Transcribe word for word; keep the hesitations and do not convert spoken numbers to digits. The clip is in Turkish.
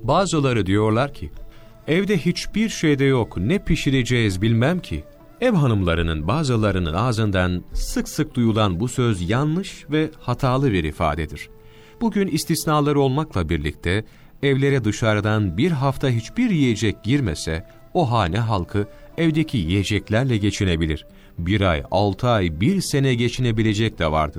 Bazıları diyorlar ki, evde hiçbir şeyde yok, ne pişireceğiz bilmem ki. Ev hanımlarının bazılarının ağzından sık sık duyulan bu söz yanlış ve hatalı bir ifadedir. Bugün istisnaları olmakla birlikte evlere dışarıdan bir hafta hiçbir yiyecek girmese o hane halkı evdeki yiyeceklerle geçinebilir. Bir ay, altı ay, bir sene geçinebilecek de vardır.